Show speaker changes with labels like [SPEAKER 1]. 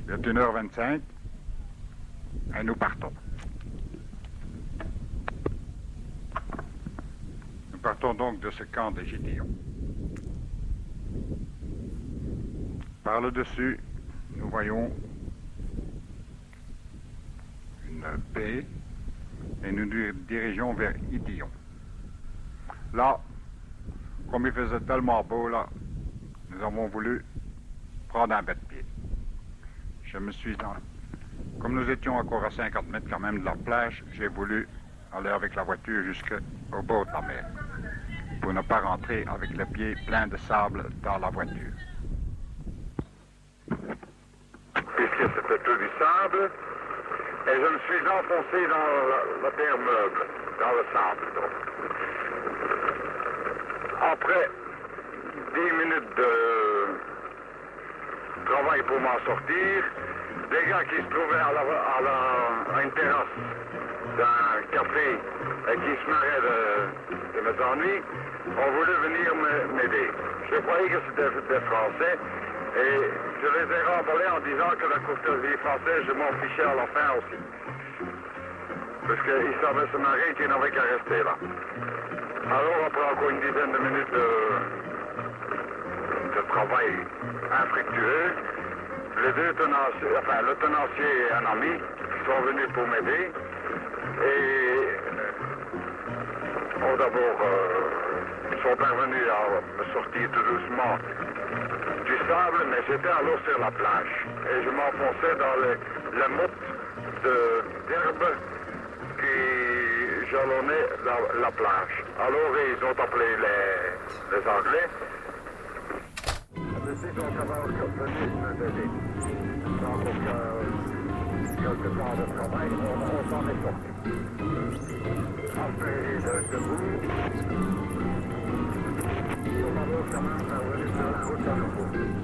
[SPEAKER 1] Il est 1h25 et nous partons. Nous partons donc de ce camp des Gideons. Par le dessus, nous voyons une baie et nous nous dirigeons vers Idion. Là, comme il faisait tellement beau là, nous avons voulu prendre un baie-de-pied. Comme nous étions encore à 50 mètres quand même de la plage, j'ai voulu aller avec la voiture jusqu'au bord de la mer pour ne pas rentrer avec les pieds pleins de sable dans la voiture.
[SPEAKER 2] Puisque c'était tout du sable, et je me suis enfoncé dans la terre meuble, dans le sable. Donc. Après 10 minutes de travail pour m'en sortir, des gars qui se trouvaient à une terrasse d'un café et qui se marraient de mes ennuis, ont voulu venir m'aider. Je croyais que c'était des Français et je les ai remballés en disant que la courtoisie française, je m'en fichais à la fin aussi. Parce qu'ils savaient se marrer et qu'ils n'avaient qu'à rester là. Alors après encore une dizaine de minutes de travail infructueux, les deux tenanciers, enfin le tenancier et un ami sont venus pour m'aider et ont d'abord sont parvenus à me sortir tout doucement du sable, mais j'étais alors sur la plage et je m'enfonçais dans les mottes d'herbe qui jalonnaient la plage. Alors ils ont appelé les Anglais. Les filles sont quand même venus m'aider. Donc quelques temps de travail, on s'en est sorti. Après debout, on va quand même revenu sur la route à nouveau.